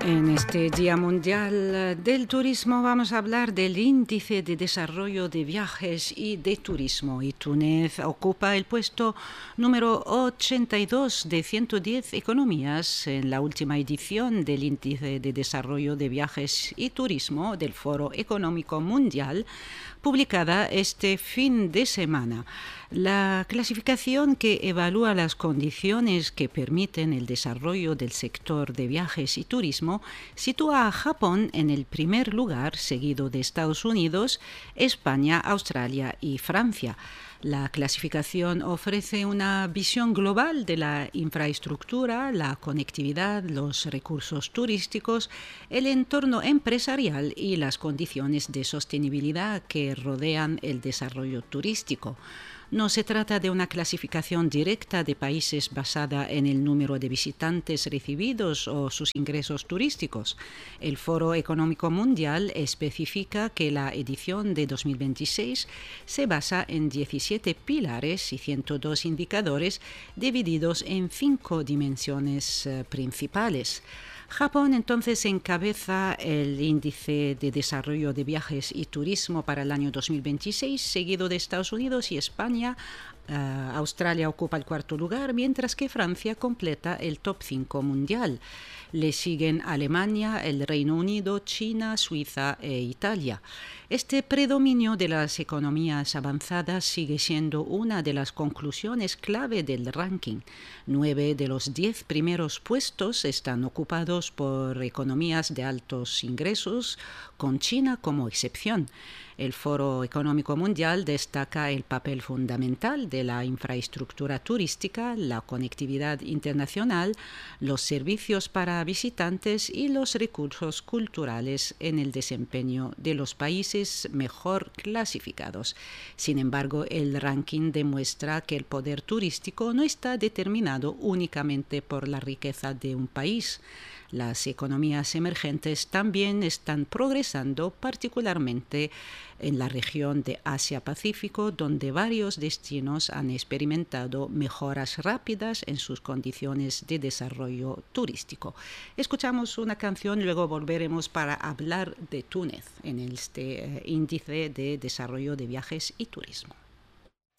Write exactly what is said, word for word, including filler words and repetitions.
En este Día Mundial del Turismo vamos a hablar del Índice de Desarrollo de Viajes y de Turismo, y Túnez ocupa el puesto número ochenta y dos de ciento diez economías en la última edición del Índice de Desarrollo de Viajes y Turismo del Foro Económico Mundial, publicada este fin de semana. La clasificación que evalúa las condiciones que permiten el desarrollo del sector de viajes y turismo sitúa a Japón en el primer lugar, seguido de Estados Unidos, España, Australia y Francia. La clasificación ofrece una visión global de la infraestructura, la conectividad, los recursos turísticos, el entorno empresarial y las condiciones de sostenibilidad que rodean el desarrollo turístico. No se trata de una clasificación directa de países basada en el número de visitantes recibidos o sus ingresos turísticos. El Foro Económico Mundial especifica que la edición de dos mil veintiséis se basa en diecisiete pilares y ciento dos indicadores divididos en cinco dimensiones eh, principales. Japón entonces encabeza el índice de desarrollo de viajes y turismo para el año dos mil veintiséis, seguido de Estados Unidos y España. Uh, Australia ocupa el cuarto lugar, mientras que Francia completa el top cinco mundial. Le siguen Alemania, el Reino Unido, China, Suiza e Italia. Este predominio de las economías avanzadas sigue siendo una de las conclusiones clave del ranking. Nueve de los diez primeros puestos están ocupados por economías de altos ingresos, con China como excepción. El Foro Económico Mundial destaca el papel fundamental de la infraestructura turística, la conectividad internacional, los servicios para visitantes y los recursos culturales en el desempeño de los países mejor clasificados. Sin embargo, el ranking demuestra que el poder turístico no está determinado únicamente por la riqueza de un país. Las economías emergentes también están progresando, particularmente en la región de Asia-Pacífico, donde varios destinos han experimentado mejoras rápidas en sus condiciones de desarrollo turístico. Escuchamos una canción y luego volveremos para hablar de Túnez en este eh, índice de desarrollo de viajes y turismo.